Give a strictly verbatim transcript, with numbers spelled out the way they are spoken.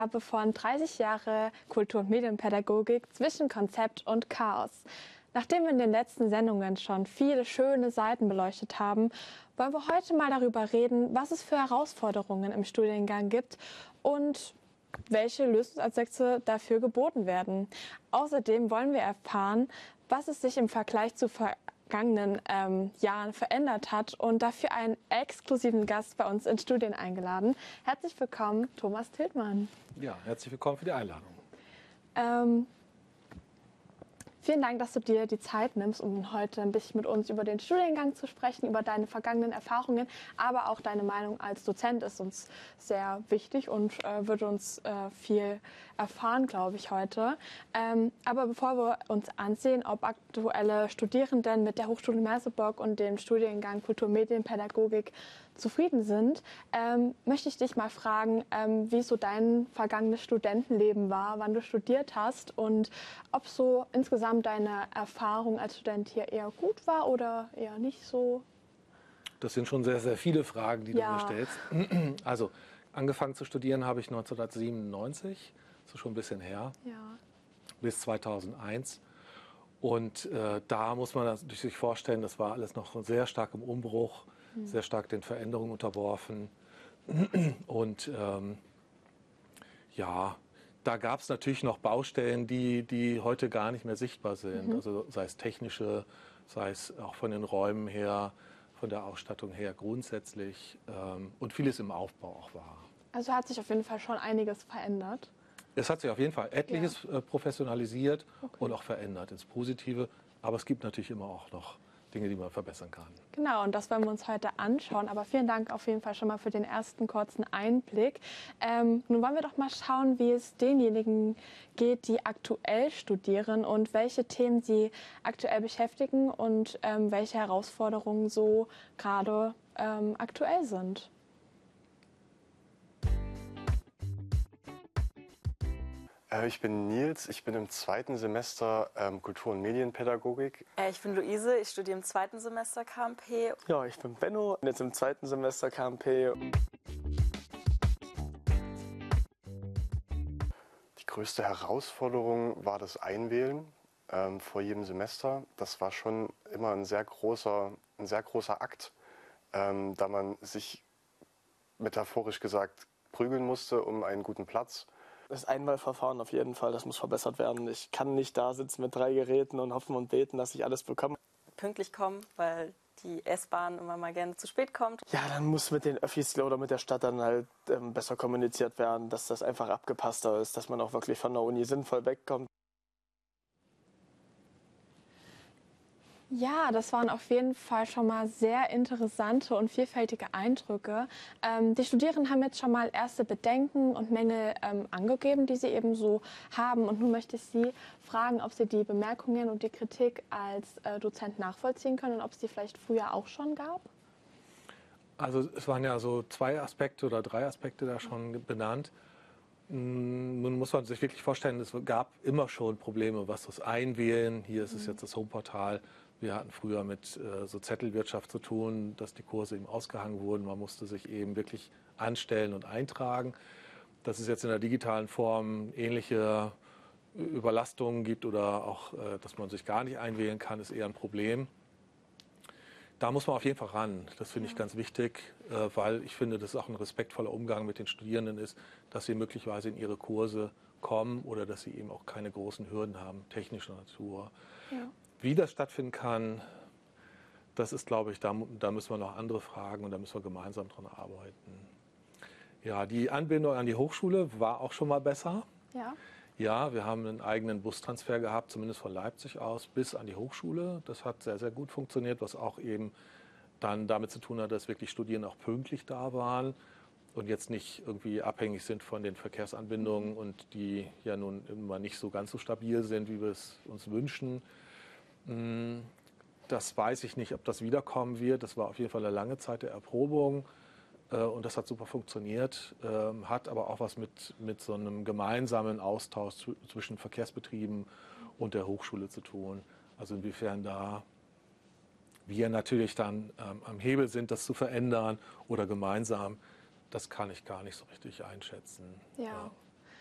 habe von dreißig Jahre Kultur- und Medienpädagogik zwischen Konzept und Chaos. Nachdem wir in den letzten Sendungen schon viele schöne Seiten beleuchtet haben, wollen wir heute mal darüber reden, was es für Herausforderungen im Studiengang gibt und welche Lösungsansätze dafür geboten werden. Außerdem wollen wir erfahren, was es sich im Vergleich zu vergangenen ähm, Jahren verändert hat und dafür einen exklusiven Gast bei uns ins Studien eingeladen. Herzlich willkommen, Thomas Tiltmann. Ja, herzlich willkommen für die Einladung. Ähm, Vielen Dank, dass du dir die Zeit nimmst, um heute ein bisschen mit uns über den Studiengang zu sprechen, über deine vergangenen Erfahrungen, aber auch deine Meinung als Dozent ist uns sehr wichtig und äh, wird uns äh, viel erfahren, glaube ich, heute. Ähm, aber bevor wir uns ansehen, ob aktuelle Studierenden mit der Hochschule Merseburg und dem Studiengang Kultur- und Medienpädagogik zufrieden sind, ähm, möchte ich dich mal fragen, ähm, wie so dein vergangenes Studentenleben war, wann du studiert hast und ob so insgesamt deine Erfahrung als Student hier eher gut war oder eher nicht so. Das sind schon sehr, sehr viele Fragen, die Ja. du mir stellst. Also, angefangen zu studieren habe ich neunzehnhundertsiebenundneunzig, das ist schon ein bisschen her, Ja. bis zweitausendeins. Und äh, da muss man sich vorstellen, das war alles noch sehr stark im Umbruch, mhm. sehr stark den Veränderungen unterworfen. Und ähm, ja, da gab es natürlich noch Baustellen, die, die heute gar nicht mehr sichtbar sind. Mhm. Also sei es technische, sei es auch von den Räumen her, von der Ausstattung her grundsätzlich ähm, und vieles im Aufbau auch war. Also hat sich auf jeden Fall schon einiges verändert. Es hat sich auf jeden Fall etliches Ja. äh, professionalisiert Okay. und auch verändert ins Positive. Aber es gibt natürlich immer auch noch Dinge, die man verbessern kann. Genau, und das wollen wir uns heute anschauen. Aber vielen Dank auf jeden Fall schon mal für den ersten kurzen Einblick. Ähm, nun wollen wir doch mal schauen, wie es denjenigen geht, die aktuell studieren und welche Themen sie aktuell beschäftigen und ähm, welche Herausforderungen so gerade ähm, aktuell sind. Ich bin Nils, ich bin im zweiten Semester ähm, Kultur- und Medienpädagogik. Äh, ich bin Luise, ich studiere im zweiten Semester K M P. Ja, ich bin Benno, bin jetzt im zweiten Semester K M P. Die größte Herausforderung war das Einwählen ähm, vor jedem Semester. Das war schon immer ein sehr großer, ein sehr großer Akt, ähm, da man sich metaphorisch gesagt prügeln musste um einen guten Platz. Das Einwahlverfahren auf jeden Fall, das muss verbessert werden. Ich kann nicht da sitzen mit drei Geräten und hoffen und beten, dass ich alles bekomme. Pünktlich kommen, weil die S-Bahn immer mal gerne zu spät kommt. Ja, dann muss mit den Öffis oder mit der Stadt dann halt ähm, besser kommuniziert werden, dass das einfach abgepasster ist, dass man auch wirklich von der Uni sinnvoll wegkommt. Ja, das waren auf jeden Fall schon mal sehr interessante und vielfältige Eindrücke. Ähm, die Studierenden haben jetzt schon mal erste Bedenken und Mängel ähm, angegeben, die sie eben so haben. Und nun möchte ich Sie fragen, ob Sie die Bemerkungen und die Kritik als äh, Dozent nachvollziehen können und ob es die vielleicht früher auch schon gab. Also es waren ja so zwei Aspekte oder drei Aspekte da schon benannt. Nun muss man sich wirklich vorstellen, es gab immer schon Probleme, was das Einwählen, hier ist es jetzt das Homeportal. Wir hatten früher mit äh, so Zettelwirtschaft zu tun, dass die Kurse eben ausgehangen wurden. Man musste sich eben wirklich anstellen und eintragen. Dass es jetzt in der digitalen Form ähnliche Überlastungen gibt oder auch, äh, dass man sich gar nicht einwählen kann, ist eher ein Problem. Da muss man auf jeden Fall ran. Das finde ich ganz wichtig, äh, weil ich finde, dass es auch ein respektvoller Umgang mit den Studierenden ist, dass sie möglicherweise in ihre Kurse kommen oder dass sie eben auch keine großen Hürden haben, technischer Natur. Ja. Wie das stattfinden kann, das ist, glaube ich, da, da müssen wir noch andere fragen und da müssen wir gemeinsam dran arbeiten. Ja, die Anbindung an die Hochschule war auch schon mal besser. Ja. Ja, wir haben einen eigenen Bustransfer gehabt, zumindest von Leipzig aus, bis an die Hochschule. Das hat sehr, sehr gut funktioniert, was auch eben dann damit zu tun hat, dass wirklich Studierende auch pünktlich da waren und jetzt nicht irgendwie abhängig sind von den Verkehrsanbindungen und die ja nun immer nicht so ganz so stabil sind, wie wir es uns wünschen. Das weiß ich nicht, ob das wiederkommen wird. Das war auf jeden Fall eine lange Zeit der Erprobung. Und das hat super funktioniert, hat aber auch was mit, mit so einem gemeinsamen Austausch zwischen Verkehrsbetrieben und der Hochschule zu tun. Also inwiefern da wir natürlich dann ähm, am Hebel sind, das zu verändern oder gemeinsam, das kann ich gar nicht so richtig einschätzen. Ja.